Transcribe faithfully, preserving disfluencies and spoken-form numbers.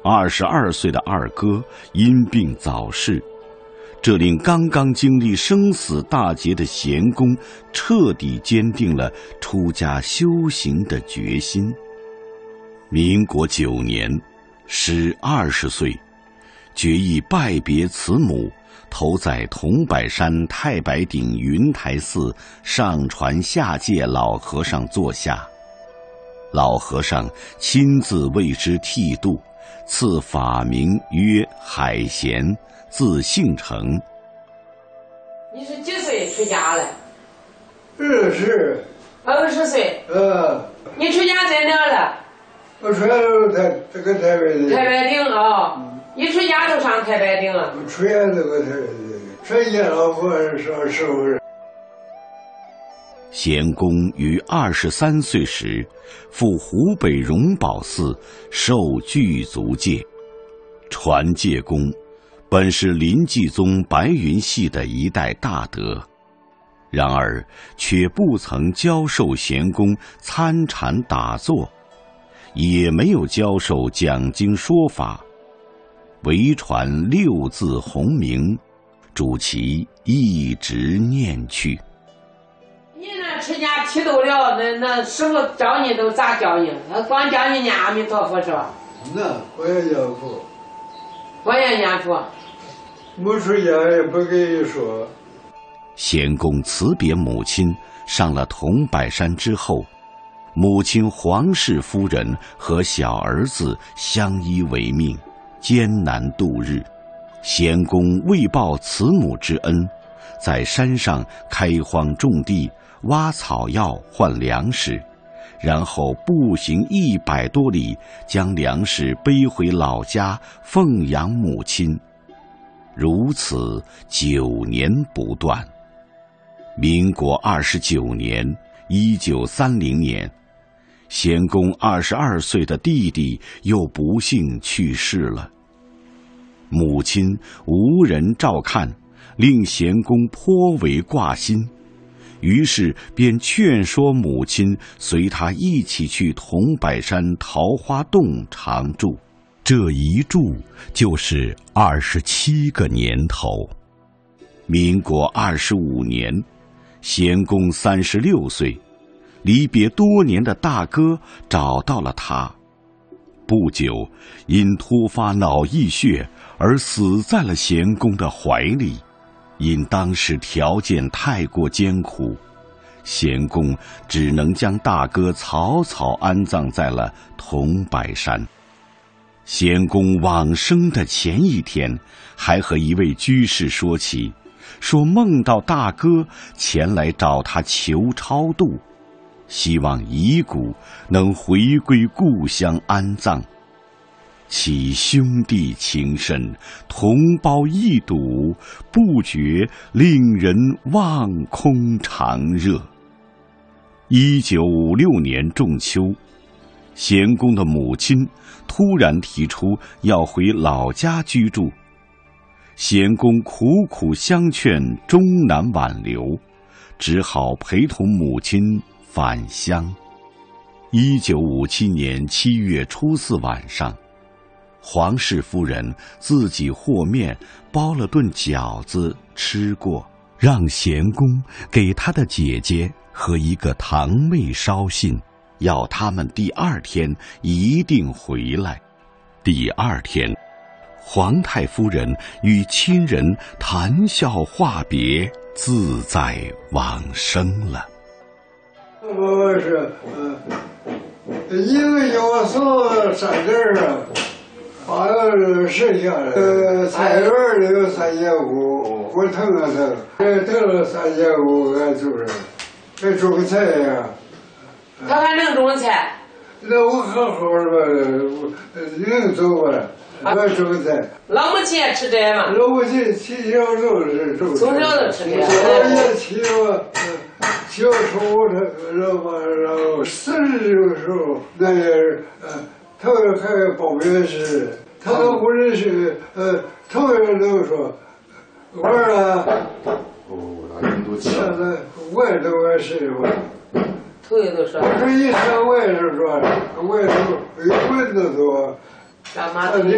二十二岁的二哥因病早逝，这令刚刚经历生死大劫的贤公彻底坚定了出家修行的决心。民国九年，时二十岁，决意拜别慈母，投在桐柏山太白顶云台寺上传下界老和尚座下。老和尚亲自为之剃度，赐法名曰海贤，字姓成。 你是几岁出家了？ 二十。 二十岁。 呃。 你出家在哪了？ 我出家都台这个台北的。 太白顶啊、哦！一出家就上太白顶了。 我出家这个台北的，出家老和尚时候。 贤公于二十三岁时，赴湖北荣宝寺受具足戒。传戒公本是临济宗白云系的一代大德，然而却不曾教授贤公参禅打坐，也没有教授讲经说法，唯传六字洪名，主其一直念去。 你那出家剃度了，那那师傅教你都咋教你？他光教你念阿弥陀佛是吧？ 那我也念佛， 我也念佛。 没出家也不跟你说。 贤公辞别母亲，上了桐柏山之后，母亲黄氏夫人和小儿子相依为命，艰难度日。贤公为报慈母之恩，在山上开荒种地，挖草药换粮食，然后步行一百多里，将粮食背回老家奉养母亲，如此九年不断。民国二十九年，一九三零年，贤公二十二岁的弟弟又不幸去世了。母亲无人照看，令贤公颇为挂心，于是便劝说母亲随他一起去桐柏山桃花洞常住。这一住就是二十七个年头。民国二十五年，贤公三十六岁，离别多年的大哥找到了他。不久，因突发脑溢血而死在了贤公的怀里。因当时条件太过艰苦，贤公只能将大哥草草安葬在了桐柏山。贤公往生的前一天，还和一位居士说起，说梦到大哥前来找他求超度，希望遗骨能回归故乡安葬。其兄弟情深，同胞一睹，不觉令人望空长热。一九五六年仲秋，贤公的母亲突然提出要回老家居住，贤公苦苦相劝，终难挽留，只好陪同母亲返乡。一九五七年七月初四晚上，黄氏夫人自己和面包了顿饺子吃过，让贤公给他的姐姐和一个堂妹捎信，要他们第二天一定回来。第二天，皇太夫人与亲人谈笑话别，自在往生了。 我是呃，一个给我送三件啊，把那剩下的呃菜园里有三千五，我腾了腾，这腾了三千五，俺就是这种菜呀。 他还能种菜？ 那我好好的吧，能种吧。我种菜。 老母亲也吃这嘛？ 老母亲从小就是种菜。 从小就吃这。 我也骑我，骑我宠物车，然后然后四十的时候，那也是呃，头还报名是，他都不认识，呃，头人都说，玩啊。 哦，那人都现在我也都爱是我。 头一都说。 我说一上我也是说，我也是有蚊子多。 干嘛？